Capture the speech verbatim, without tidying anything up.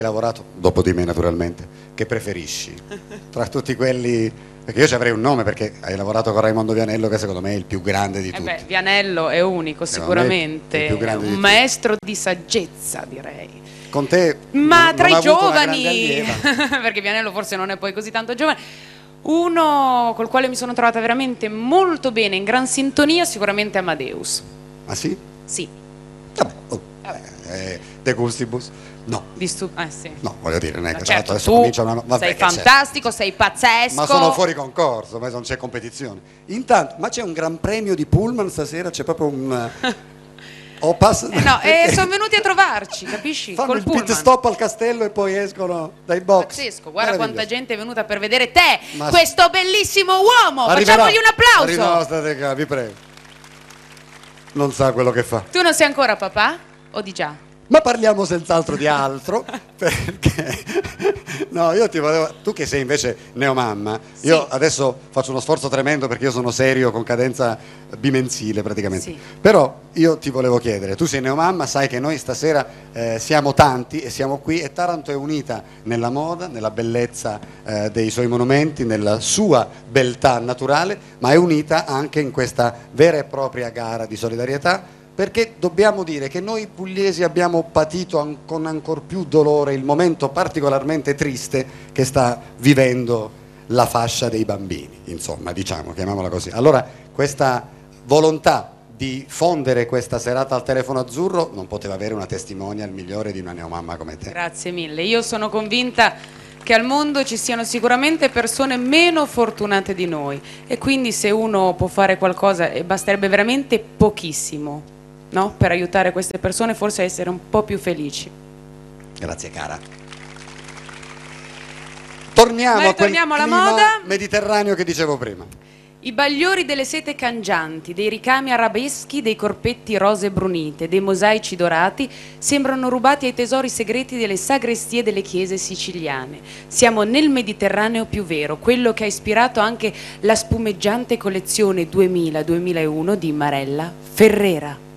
lavorato, dopo di me naturalmente, che preferisci tra tutti quelli, perché io ci avrei un nome, perché hai lavorato con Raimondo Vianello, che secondo me è il più grande di tutti. Eh beh, Vianello è unico sicuramente, è il più grande un di maestro di saggezza, direi. Con te Ma non, tra non i giovani, perché Vianello forse non è poi così tanto giovane, uno col quale mi sono trovata veramente molto bene, in gran sintonia, sicuramente Amadeus. Ah sì? Sì. Vabbè, oh, eh, De Gustibus. No. Di stu- eh, sì. No, voglio dire, non è Ma che certo, adesso tu comincia una... Vabbè, sei che c'è. fantastico, sei pazzesco. Ma sono fuori concorso, ma non c'è competizione. Intanto, ma c'è un gran premio di Pullman stasera? C'è proprio un... O passa... Eh no, e sono venuti a trovarci, capisci? Fanno Col il pullman. pit stop al castello e poi escono dai box. Pazzesco, guarda quanta gente è venuta per vedere te, ma questo bellissimo uomo. arriverà, Facciamogli un applauso. Arriverà, no, state qua, vi prego. Non sa quello che fa. Tu non sei ancora papà? O di già? Ma parliamo senz'altro di altro, perché no, io ti volevo, tu che sei invece neomamma, sì. Io adesso faccio uno sforzo tremendo perché io sono serio con cadenza bimensile praticamente, sì. Però io ti volevo chiedere, tu sei neomamma, sai che noi stasera eh, siamo tanti e siamo qui, e Taranto è unita nella moda, nella bellezza eh, dei suoi monumenti, nella sua beltà naturale, ma è unita anche in questa vera e propria gara di solidarietà, perché dobbiamo dire che noi pugliesi abbiamo patito an- con ancor più dolore il momento particolarmente triste che sta vivendo la fascia dei bambini, insomma, diciamo, chiamiamola così. Allora, questa volontà di fondere questa serata al telefono azzurro non poteva avere una testimonial migliore di una neomamma come te. Grazie mille, io sono convinta che al mondo ci siano sicuramente persone meno fortunate di noi, e quindi se uno può fare qualcosa, e basterebbe veramente pochissimo, no? Per aiutare queste persone forse a essere un po' più felici. Grazie cara. Torniamo a quel torniamo alla clima moda mediterraneo che dicevo prima. I bagliori delle sete cangianti, dei ricami arabeschi, dei corpetti rose brunite, dei mosaici dorati sembrano rubati ai tesori segreti delle sagrestie delle chiese siciliane. Siamo nel Mediterraneo più vero, quello che ha ispirato anche la spumeggiante collezione duemila duemilauno di Marella Ferrera.